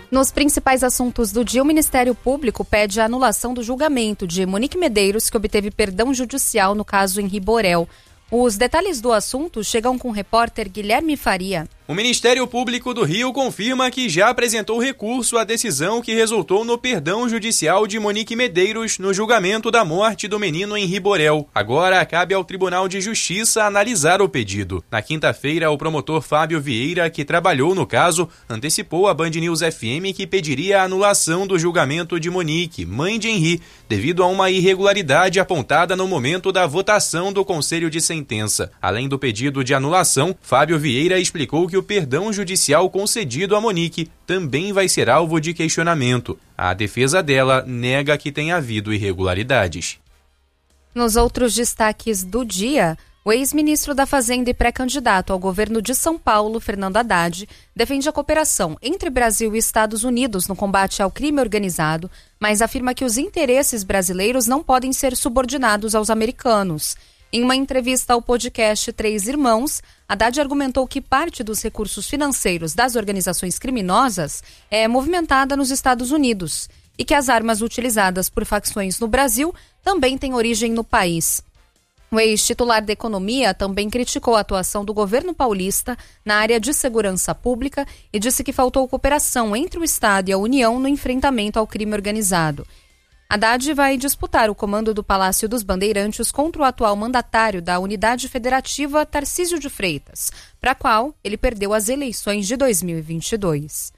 Nos principais assuntos do dia, o Ministério Público pede a anulação do julgamento de Monique Medeiros, que obteve perdão judicial no caso Henri Borel. Os detalhes do assunto chegam com o repórter Guilherme Faria. O Ministério Público do Rio confirma que já apresentou recurso à decisão que resultou no perdão judicial de Monique Medeiros no julgamento da morte do menino Henri Borel. Agora cabe ao Tribunal de Justiça analisar o pedido. Na quinta-feira, o promotor Fábio Vieira, que trabalhou no caso, antecipou à Band News FM que pediria a anulação do julgamento de Monique, mãe de Henri, devido a uma irregularidade apontada no momento da votação do Conselho de Sentença. Além do pedido de anulação, Fábio Vieira explicou que o perdão judicial concedido a Monique também vai ser alvo de questionamento. A defesa dela nega que tenha havido irregularidades. Nos outros destaques do dia, o ex-ministro da Fazenda e pré-candidato ao governo de São Paulo, Fernando Haddad, defende a cooperação entre Brasil e Estados Unidos no combate ao crime organizado, mas afirma que os interesses brasileiros não podem ser subordinados aos americanos. Em uma entrevista ao podcast Três Irmãos, Haddad argumentou que parte dos recursos financeiros das organizações criminosas é movimentada nos Estados Unidos e que as armas utilizadas por facções no Brasil também têm origem no país. O ex-titular da Economia também criticou a atuação do governo paulista na área de segurança pública e disse que faltou cooperação entre o Estado e a União no enfrentamento ao crime organizado. Haddad vai disputar o comando do Palácio dos Bandeirantes contra o atual mandatário da Unidade Federativa, Tarcísio de Freitas, para a qual ele perdeu as eleições de 2022.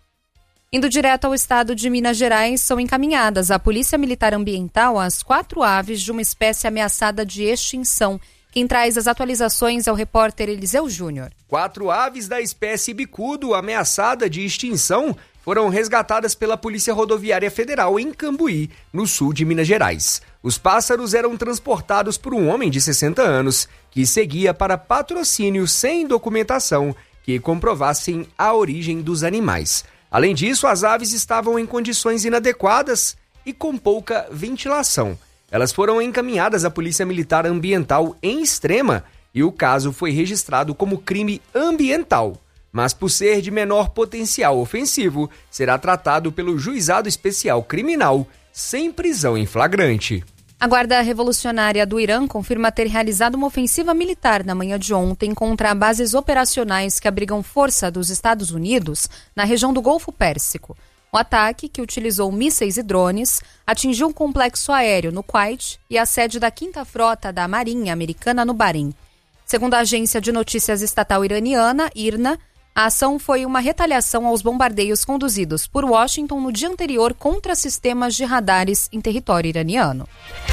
Indo direto ao estado de Minas Gerais, são encaminhadas à Polícia Militar Ambiental as 4 aves de uma espécie ameaçada de extinção. Quem traz as atualizações é o repórter Eliseu Júnior. 4 aves da espécie bicudo ameaçada de extinção foram resgatadas pela Polícia Rodoviária Federal em Cambuí, no sul de Minas Gerais. Os pássaros eram transportados por um homem de 60 anos, que seguia para patrocínio sem documentação que comprovassem a origem dos animais. Além disso, as aves estavam em condições inadequadas e com pouca ventilação. Elas foram encaminhadas à Polícia Militar Ambiental em Extrema e o caso foi registrado como crime ambiental. Mas por ser de menor potencial ofensivo, será tratado pelo Juizado Especial Criminal, sem prisão em flagrante. A Guarda Revolucionária do Irã confirma ter realizado uma ofensiva militar na manhã de ontem contra bases operacionais que abrigam força dos Estados Unidos na região do Golfo Pérsico. O ataque, que utilizou mísseis e drones, atingiu um complexo aéreo no Kuwait e a sede da 5ª Frota da Marinha Americana no Bahrein. Segundo a agência de notícias estatal iraniana, IRNA, a ação foi uma retaliação aos bombardeios conduzidos por Washington no dia anterior contra sistemas de radares em território iraniano.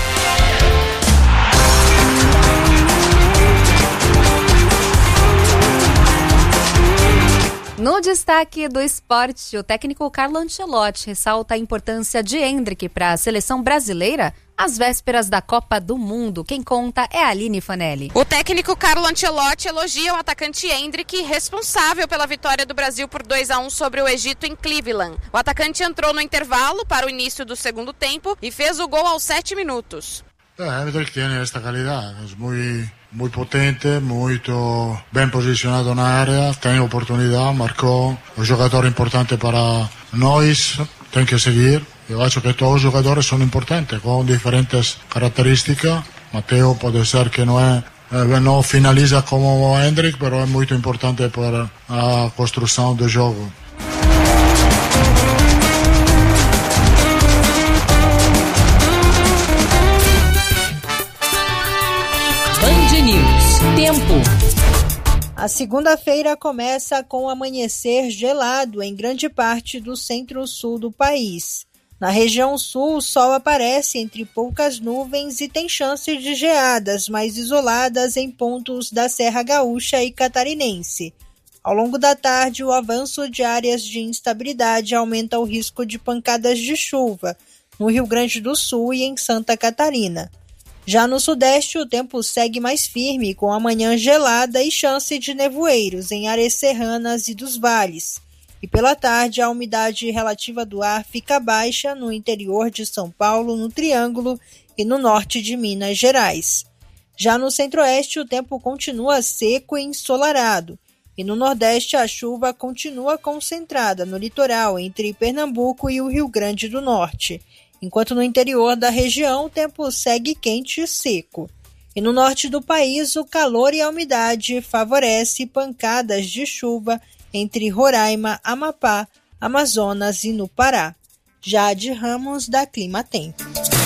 No destaque do esporte, o técnico Carlo Ancelotti ressalta a importância de Endrick para a seleção brasileira às vésperas da Copa do Mundo. Quem conta é a Aline Fanelli. O técnico Carlo Ancelotti elogia o atacante Endrick, responsável pela vitória do Brasil por 2-1 sobre o Egito em Cleveland. O atacante entrou no intervalo para o início do segundo tempo e fez o gol aos 7 minutos. Endrick tem esta qualidade, é muito potente, muito bem posicionado na área, tem oportunidade, marcou, um jogador importante para nós, tem que seguir. Eu acho que todos os jogadores são importantes, com diferentes características. Matteo pode ser que não finaliza como o Endrick, mas é muito importante para a construção do jogo. Band News. Tempo. A segunda-feira começa com amanhecer gelado em grande parte do centro-sul do país. Na região sul, o sol aparece entre poucas nuvens e tem chance de geadas mais isoladas em pontos da Serra Gaúcha e Catarinense. Ao longo da tarde, o avanço de áreas de instabilidade aumenta o risco de pancadas de chuva no Rio Grande do Sul e em Santa Catarina. Já no sudeste, o tempo segue mais firme, com a manhã gelada e chance de nevoeiros em áreas serranas e dos vales. E pela tarde, a umidade relativa do ar fica baixa no interior de São Paulo, no Triângulo e no norte de Minas Gerais. Já no centro-oeste, o tempo continua seco e ensolarado. E no Nordeste, a chuva continua concentrada no litoral, entre Pernambuco e o Rio Grande do Norte, enquanto no interior da região o tempo segue quente e seco. E no norte do país, o calor e a umidade favorecem pancadas de chuva entre Roraima, Amapá, Amazonas e no Pará. Jade Ramos, da Climatempo.